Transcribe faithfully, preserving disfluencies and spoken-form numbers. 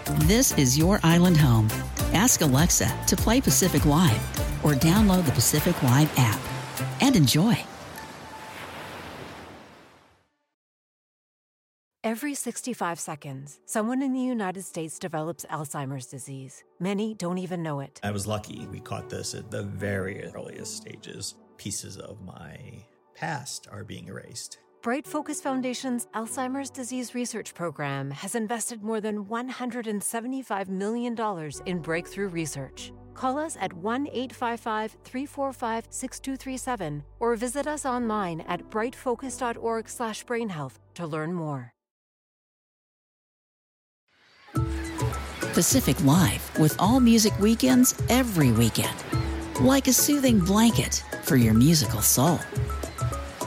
This is your island home. Ask Alexa to play Pacific Live or download the Pacific Live app and enjoy. Every sixty-five seconds, someone in the United States develops Alzheimer's disease. Many don't even know it. I was lucky. We caught this at the very earliest stages. Pieces of my past are being erased. Bright Focus Foundation's Alzheimer's Disease Research Program has invested more than one hundred seventy-five million dollars in breakthrough research. Call us at one eight five five, three four five, six two three seven or visit us online at brightfocus.org slash brainhealth to learn more. Pacific Live, with all music weekends every weekend. Like a soothing blanket for your musical soul.